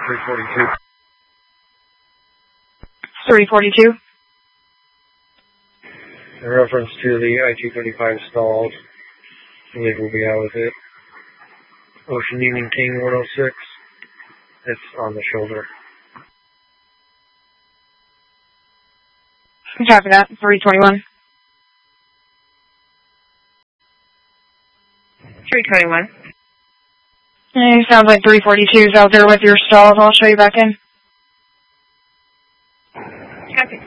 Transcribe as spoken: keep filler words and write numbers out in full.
three forty-two. three forty-two. In reference to the I two thirty-five stalled, I believe we'll be out with it. Ocean Union King one oh six. It's on the shoulder. Copy that. three twenty-one. three twenty-one. It sounds like three forty-two is out there with your stalls. I'll show you back in. Copy.